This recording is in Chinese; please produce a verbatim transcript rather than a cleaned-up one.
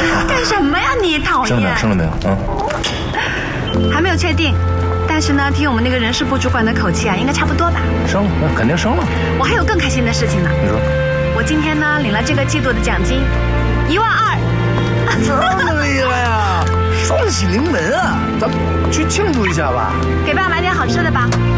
干什么呀你？讨厌！ 生了没有？生了没有？ 嗯，还没有确定。但是呢，听我们那个人事部主管的口气啊，应该差不多吧？ 生了，那肯定生了。 我还有更开心的事情呢。 你说？ 我今天呢领了这个季度的奖金，一万二。 这么厉害呀！双喜临门啊！咱们去庆祝一下吧。 给爸买点好吃的吧。